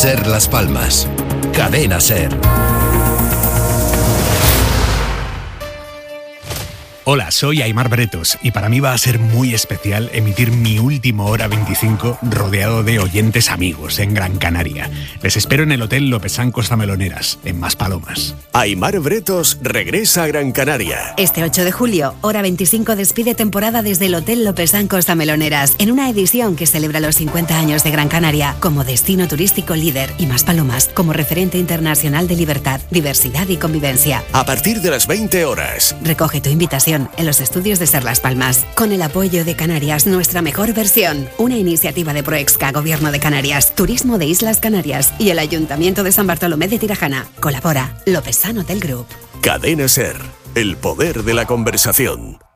Ser Las Palmas. Cadena Ser. Hola, soy Aimar Bretos y para mí va a ser muy especial emitir mi último Hora 25 rodeado de oyentes amigos en Gran Canaria. Les espero en el Hotel Lopesán Costa Meloneras, en Maspalomas. Aimar Bretos regresa a Gran Canaria. Este 8 de julio, Hora 25 despide temporada desde el Hotel Lopesán Costa Meloneras, en una edición que celebra los 50 años de Gran Canaria como destino turístico líder y Maspalomas como referente internacional de libertad, diversidad y convivencia. A partir de las 20 horas. Recoge tu invitación en los estudios de Ser Las Palmas, con el apoyo de Canarias, nuestra mejor versión, una iniciativa de Proexca, Gobierno de Canarias, Turismo de Islas Canarias y el Ayuntamiento de San Bartolomé de Tirajana. Colabora Lopesán Hotel Group. Cadena Ser, el poder de la conversación.